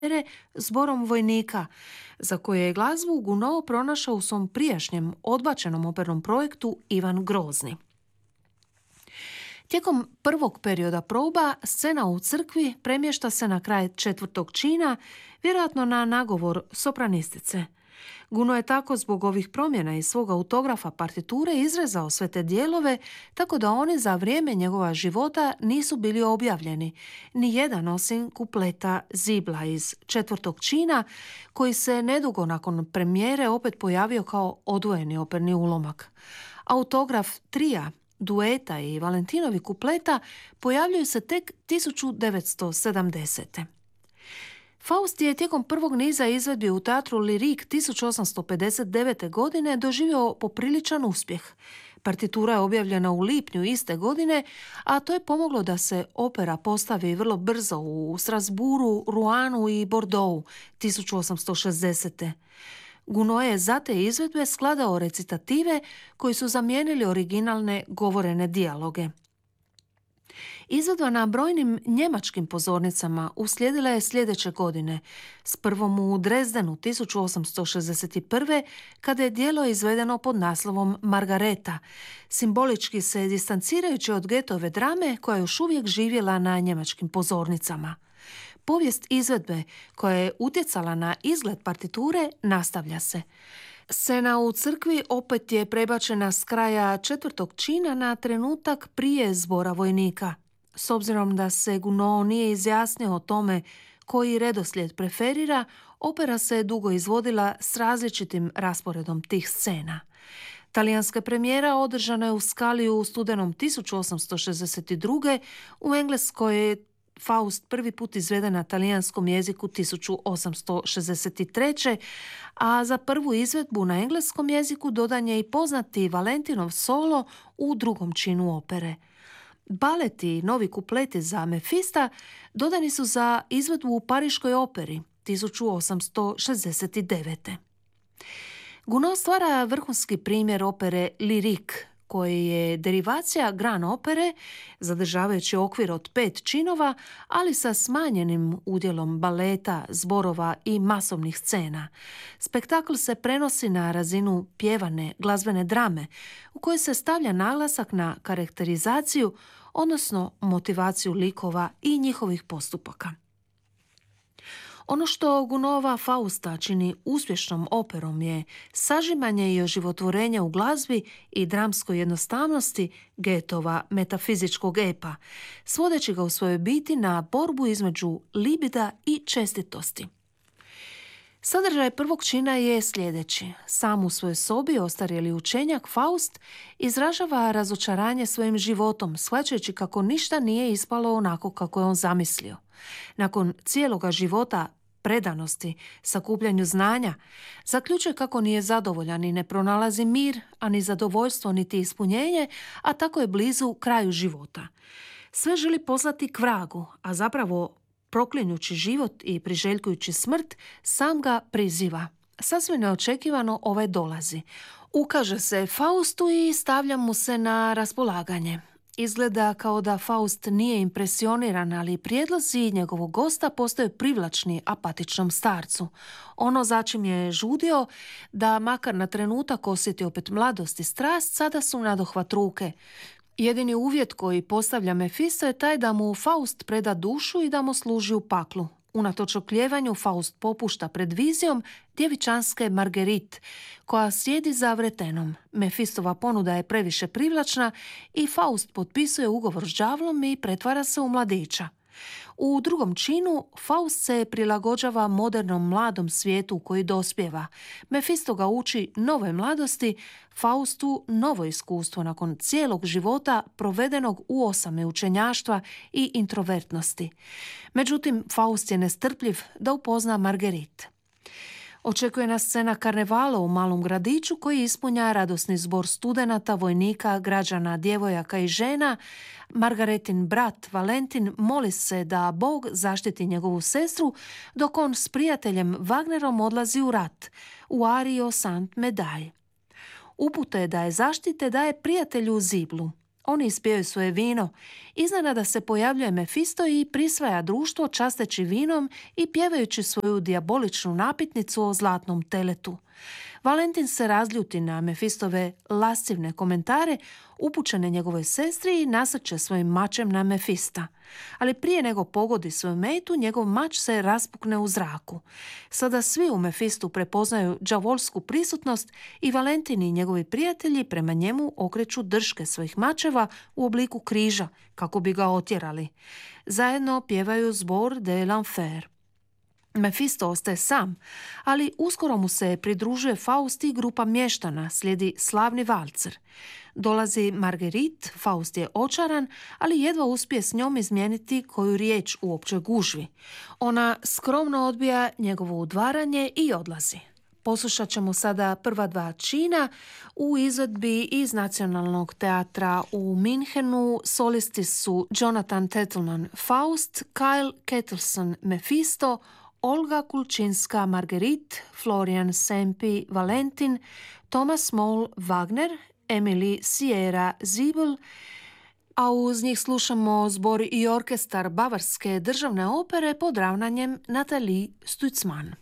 zborom vojnika, za koje je glazbu Gounod pronašao u svom prijašnjem odbačenom opernom projektu Ivan Grozni. Tijekom prvog perioda proba, scena u crkvi premješta se na kraj četvrtog čina, vjerojatno na nagovor sopranistice. Gounod je tako zbog ovih promjena iz svog autografa partiture izrezao sve te dijelove, tako da oni za vrijeme njegova života nisu bili objavljeni, ni jedan osim kupleta Zibla iz četvrtog čina, koji se nedugo nakon premijere opet pojavio kao odvojeni operni ulomak. Autograf trija, dueta i Valentinovi kupleta pojavljuju se tek 1970. Faust je tijekom prvog niza izvedbi u teatru Lirik 1859. godine doživio popriličan uspjeh. Partitura je objavljena u lipnju iste godine, a to je pomoglo da se opera postavi vrlo brzo u Strasbourgu, Rouen i Bordeauxu 1860. Gounod je za te izvedbe skladao recitative koji su zamijenili originalne govorene dijaloge. Izvedba na brojnim njemačkim pozornicama uslijedila je sljedeće godine, s prvom u Drezdenu 1861. kada je djelo izvedeno pod naslovom Margareta, simbolički se distancirajući od Goethove drame koja je još uvijek živjela na njemačkim pozornicama. Povijest izvedbe, koja je utjecala na izgled partiture, nastavlja se. Scena u crkvi opet je prebačena s kraja četvrtog čina na trenutak prije zbora vojnika. S obzirom da se Gounod nije izjasnio o tome koji redoslijed preferira, opera se dugo izvodila s različitim rasporedom tih scena. Talijanska premijera održana je u Scali u studenom 1862. U Engleskoj je Faust prvi put izveden na talijanskom jeziku 1863. A za prvu izvedbu na engleskom jeziku dodan je i poznati Valentinov solo u drugom činu opere. Baleti i novi kupleti za Mefista dodani su za izvedbu u Pariškoj operi 1869. Gounod stvara vrhunski primjer opere Lirik, koji je derivacija Grand opere, zadržavajući okvir od 5 činova, ali sa smanjenim udjelom baleta, zborova i masovnih scena. Spektakl se prenosi na razinu pjevane glazbene drame, u kojoj se stavlja naglasak na karakterizaciju, odnosno motivaciju likova i njihovih postupaka. Ono što Gounodova Fausta čini uspješnom operom je sažimanje i oživotvorenje u glazbi i dramskoj jednostavnosti Goethova metafizičkog epa, svodeći ga u svojoj biti na borbu između libida i čestitosti. Sadržaj prvog čina je sljedeći. Sam u svojoj sobi ostarjeli učenjak Faust izražava razočaranje svojim životom, shvaćajući kako ništa nije ispalo onako kako je on zamislio. Nakon cijeloga života predanosti, sakupljanju znanja, zaključuje kako nije zadovoljan i ne pronalazi mir, a ni zadovoljstvo niti ispunjenje, a tako je blizu kraju života. Sve želi poslati k vragu, a zapravo proklinjući život i priželjkujući smrt, sam ga priziva. Sasvim neočekivano ovaj dolazi. Ukaže se Faustu i stavlja mu se na raspolaganje. Izgleda kao da Faust nije impresioniran, ali prijedlozi njegovog gosta postaju privlačni apatičnom starcu. Ono za čim je žudio, da makar na trenutak osjeti opet mladost i strast, sada su nadohvat ruke. Jedini uvjet koji postavlja Mefisto je taj da mu Faust preda dušu i da mu služi u paklu. Unatoč okljevanju, Faust popušta pred vizijom djevičanske Marguerite, koja sjedi za vretenom. Mefistova ponuda je previše privlačna i Faust potpisuje ugovor s đavlom i pretvara se u mladića. U drugom činu Faust se prilagođava modernom mladom svijetu u koji dospijeva. Mefisto ga uči nove mladosti, Faustu novo iskustvo nakon cijelog života provedenog u osame učenjaštva i introvertnosti. Međutim, Faust je nestrpljiv da upozna Marguerite. Očekuje nas scena karnevala u malom gradiću koji ispunja radosni zbor studenata, vojnika, građana, djevojaka i žena. Margaretin brat Valentin moli se da Bog zaštiti njegovu sestru, dok on s prijateljem Wagnerom odlazi u rat, u Ario Sant Medaj. Upute da je zaštite daje prijatelju Ziblu. Oni ispijaju svoje vino Iznenada se pojavljuje Mefisto i prisvaja društvo časteći vinom i pjevajući svoju dijaboličnu napitnicu o zlatnom teletu. Valentin se razljuti na Mefistove lascivne komentare upućene njegovoj sestri i nasrće svojim mačem na Mefista. Ali prije nego pogodi svoju metu, njegov mač se raspukne u zraku. Sada svi u Mefistu prepoznaju đavolsku prisutnost i Valentin i njegovi prijatelji prema njemu okreću drške svojih mačeva u obliku križa kako bi ga otjerali. Zajedno pjevaju zbor de l'enfer. Mefisto ostaje sam, ali uskoro mu se pridružuje Faust i grupa mještana, slijedi slavni valcer. Dolazi Marguerite, Faust je očaran, ali jedva uspije s njom izmijeniti koju riječ u općoj gužvi. Ona skromno odbija njegovo udvaranje i odlazi. Poslušat ćemo sada prva dva čina u izvedbi iz Nacionalnog teatra u Minhenu. Solisti su Jonathan Tettleman Faust, Kyle Kettleson Mefisto, Olga Kulčinska Marguerite, Florian Sempi Valentin, Thomas Moll Wagner, Emily Sierra Ziebel, a uz njih slušamo zbor i orkestar Bavarske državne opere pod ravnanjem Nathalie Stutzmann.